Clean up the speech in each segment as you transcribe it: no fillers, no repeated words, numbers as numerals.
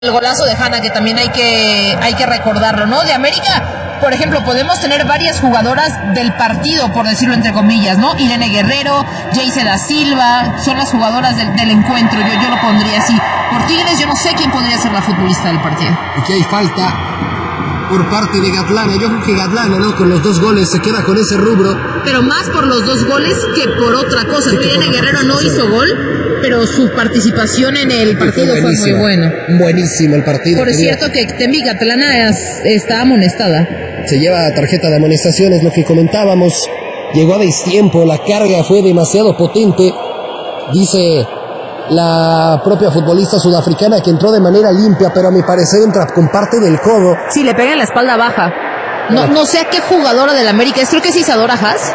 El golazo de Hanna, que también hay que recordarlo, ¿no? De América, por ejemplo, podemos tener varias jugadoras del partido, por decirlo entre comillas, ¿no? Irene Guerrero, Jayce da Silva, son las jugadoras del encuentro, yo lo pondría así. Por Tigres, yo no sé quién podría ser la futbolista del partido. Aquí hay falta por parte de Gatlana. Yo creo que Gatlana, ¿no? Con los 2 goles se queda con ese rubro. Pero más por los 2 goles que por otra cosa. Sí, Irene Guerrero no hizo gol, pero su participación en el partido fue muy buena. Buenísimo el partido. Por cierto que Temi Gatlana está amonestada. Se lleva tarjeta de amonestación, es lo que comentábamos. Llegó a destiempo, la carga fue demasiado potente. Dice la propia futbolista sudafricana que entró de manera limpia, pero a mi parecer entra con parte del codo. Sí, le pega en la espalda baja. No sé a qué jugadora del América es, creo que es Isadora Haas.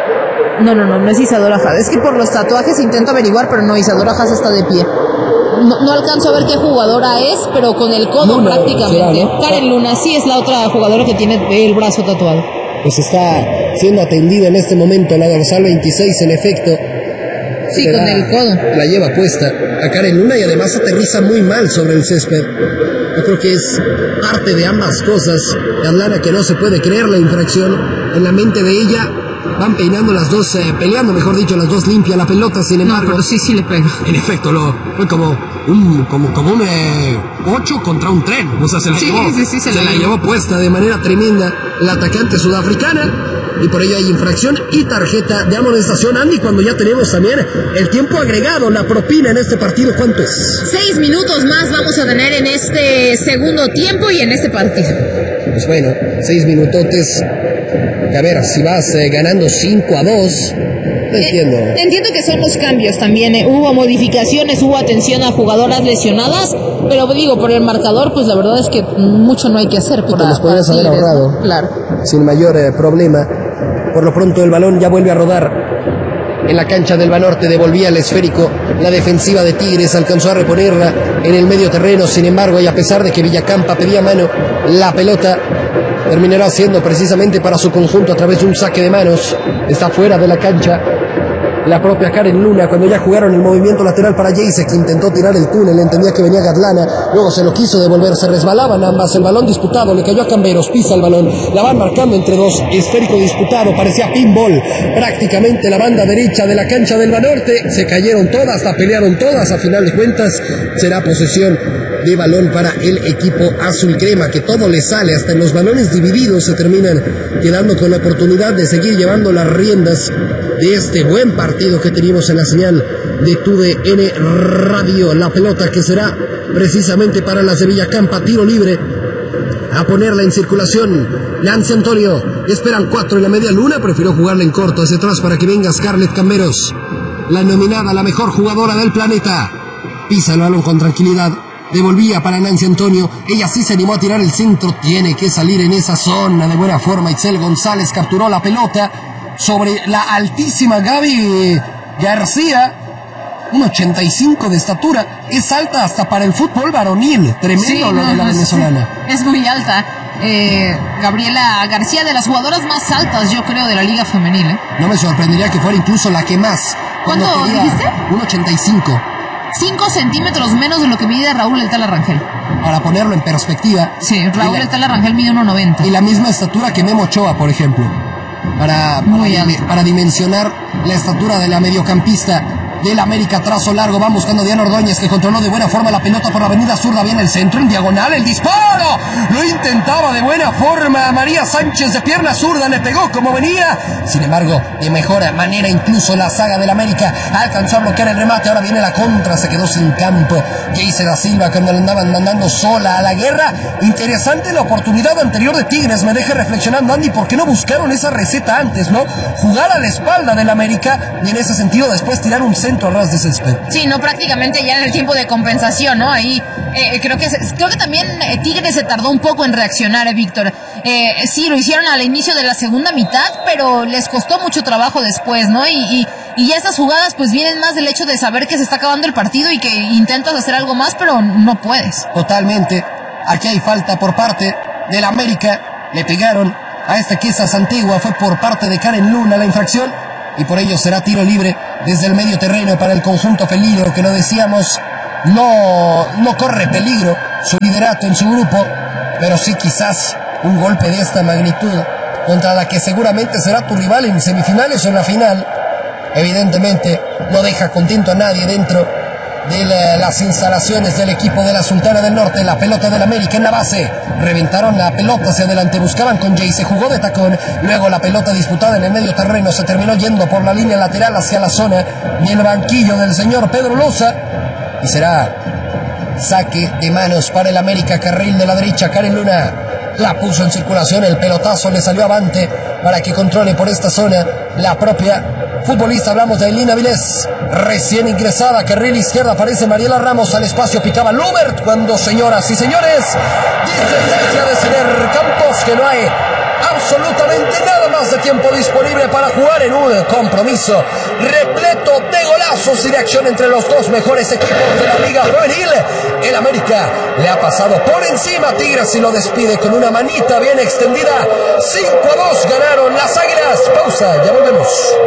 No es Isadora Haas. Es que por los tatuajes intento averiguar, pero no, Isadora Haas está de pie. No alcanzo a ver qué jugadora es, pero con el codo Luna, prácticamente. ¿No? Karen Luna, sí es la otra jugadora que tiene el brazo tatuado. Pues está siendo atendida en este momento la dorsal 26, en efecto. Sí, con el codo. La lleva puesta a Karen Luna y además aterriza muy mal sobre el césped. Yo creo que es parte de ambas cosas. Gatlana, que no se puede creer la infracción en la mente de ella. Van peinando las dos, peleando, mejor dicho, las dos limpia la pelota, sin embargo. Pero sí le pega. En efecto, fue como un 8 contra un tren. O sea, se la llevó puesta de manera tremenda la atacante sudafricana. Y por ello hay infracción y tarjeta de amonestación, Andy, cuando ya tenemos también el tiempo agregado, la propina en este partido. ¿Cuánto es? 6 minutos más vamos a tener en este segundo tiempo y en este partido. Pues bueno, 6 minutotes. A ver, si vas ganando 5-2, no entiendo. Entiendo que son los cambios también. Hubo modificaciones, hubo atención a jugadoras lesionadas, pero digo, por el marcador, pues la verdad es que mucho no hay que hacer. Te los podrías haber ahorrado, ¿no? Claro. Sin mayor problema. Por lo pronto el balón ya vuelve a rodar en la cancha del Banorte. Devolvía el esférico la defensiva de Tigres, alcanzó a reponerla en el medio terreno. Sin embargo, y a pesar de que Villacampa pedía mano, la pelota terminará siendo precisamente para su conjunto a través de un saque de manos. Está fuera de la cancha la propia Karen Luna, cuando ya jugaron el movimiento lateral para Jayce, que intentó tirar el túnel, entendía que venía Gatlana, luego se lo quiso devolver, se resbalaban ambas, el balón disputado, le cayó a Camberos, pisa el balón, la van marcando entre dos, esférico disputado, parecía pinball, prácticamente la banda derecha de la cancha del Banorte, se cayeron todas, la pelearon todas, a final de cuentas será posesión de balón para el equipo azul crema, que todo le sale, hasta en los balones divididos se terminan quedando con la oportunidad de seguir llevando las riendas de este buen partido que tenemos en la señal de TUDN Radio. La pelota que será precisamente para la Villacampa, tiro libre, a ponerla en circulación. Nancy Antonio, esperan 4 en la media luna, prefirió jugarla en corto hacia atrás para que venga Scarlett Camberos, la nominada la mejor jugadora del planeta. Pisa el balón con tranquilidad, devolvía para Nancy Antonio, ella sí se animó a tirar el centro, tiene que salir en esa zona de buena forma. Itzel González capturó la pelota sobre la altísima Gaby García, 1.85 de estatura, es alta hasta para el fútbol varonil, tremendo sí, lo de la venezolana. Sí, es muy alta. Gabriela García, de las jugadoras más altas, yo creo, de la liga femenil. No me sorprendería que fuera incluso la que más. ¿Cuánto dijiste? 1.85. 5 centímetros menos de lo que mide Raúl El Tala Rangel. Para ponerlo en perspectiva. Sí, Raúl El Tala Rangel mide 1.90. Y la misma estatura que Memo Ochoa, por ejemplo. Para dimensionar la estatura de la mediocampista del América. Trazo largo, van buscando a Diana Ordóñez, que controló de buena forma la pelota por la avenida zurda, viene el centro en diagonal, el disparo, lo intentaba de buena forma María Sánchez, de pierna zurda, le pegó como venía, sin embargo, de mejor manera incluso la saga del América alcanzó a bloquear el remate, ahora viene la contra, se quedó sin campo, Jayce da Silva, cuando la andaban mandando sola a la guerra. Interesante la oportunidad anterior de Tigres, me deja reflexionando, Andy, ¿por qué no buscaron esa receta antes, no? Jugar a la espalda del América y en ese sentido después tirar un centro a ras de césped. Sí, no, prácticamente ya en el tiempo de compensación, ¿no? Ahí creo que también Tigres se tardó un poco en reaccionar, Víctor. Sí, lo hicieron al inicio de la segunda mitad, pero les costó mucho trabajo después, ¿no? Y ya esas jugadas pues vienen más del hecho de saber que se está acabando el partido y que intentas hacer algo más, pero no puedes. Totalmente. Aquí hay falta por parte del América. Le pegaron a esta Quesas Antigua, fue por parte de Karen Luna la infracción y por ello será tiro libre desde el medio terreno para el conjunto felino, que lo decíamos, no corre peligro su liderato en su grupo, pero sí quizás un golpe de esta magnitud contra la que seguramente será tu rival en semifinales o en la final. Evidentemente no deja contento a nadie dentro de las instalaciones del equipo de la Sultana del Norte. La pelota del América en la base, reventaron la pelota hacia adelante, buscaban con Jay, se jugó de tacón, luego la pelota disputada en el medio terreno se terminó yendo por la línea lateral hacia la zona y el banquillo del señor Pedro Loza, y será saque de manos para el América. Carril de la derecha, Karen Luna la puso en circulación, el pelotazo le salió avante para que controle por esta zona la propia futbolista. Hablamos de Elina Vilés, recién ingresada. Carril izquierda, aparece Mariela Ramos, al espacio picaba Lubert, cuando, señoras y señores, dice Cecia de Celer Campos que no hay absolutamente nada más de tiempo disponible para jugar en un compromiso repleto de golazos y de acción entre los dos mejores equipos de la Liga Femenil. El América le ha pasado por encima a Tigres y lo despide con una manita bien extendida. 5-2 ganaron las Águilas. Pausa, ya volvemos.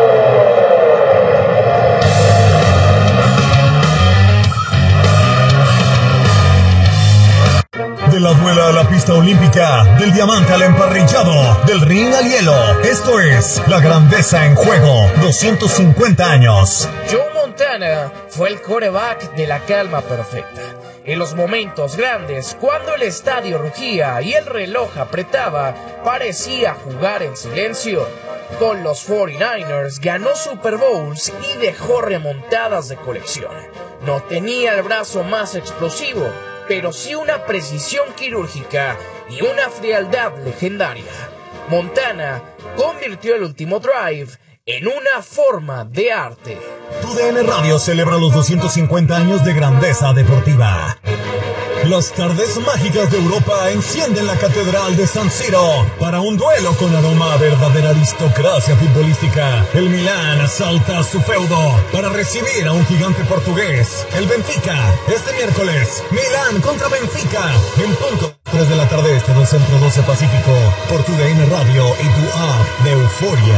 De la duela a la pista olímpica, del diamante al emparrillado, del ring al hielo. Esto es La Grandeza en Juego, 250 años. Joe Montana fue el quarterback de la calma perfecta. En los momentos grandes, cuando el estadio rugía y el reloj apretaba, parecía jugar en silencio. Con los 49ers ganó Super Bowls y dejó remontadas de colección. No tenía el brazo más explosivo, pero sí una precisión quirúrgica y una frialdad legendaria. Montana convirtió el último drive en una forma de arte. TUDN Radio celebra los 250 años de grandeza deportiva. Las tardes mágicas de Europa encienden la Catedral de San Siro para un duelo con aroma a verdadera aristocracia futbolística. El Milán asalta a su feudo para recibir a un gigante portugués, el Benfica. Este miércoles, Milán contra Benfica, en punto 3 de la tarde este del Centro 12 Pacífico, por TUDN Radio y tu app de Euforia.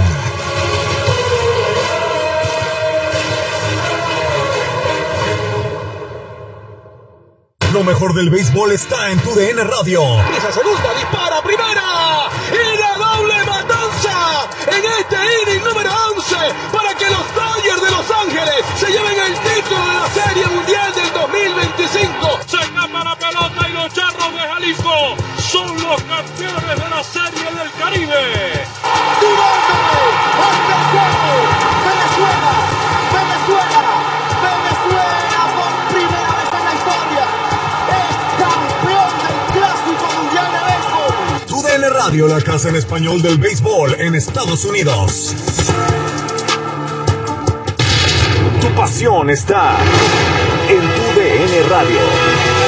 Lo mejor del béisbol está en TUDN Radio. Esa segunda dispara primera y la doble matanza en este inning número 11 para que los Dodgers de Los Ángeles se lleven el título de la Serie Mundial del 2025. Se escapa la pelota y los Charros de Jalisco son los campeones de la Serie del Caribe. Venezuela por primera vez en la historia es campeón del Clásico Mundial de Béisbol. TUDN Radio, la casa en español del béisbol en Estados Unidos. Tu pasión está en TUDN Radio.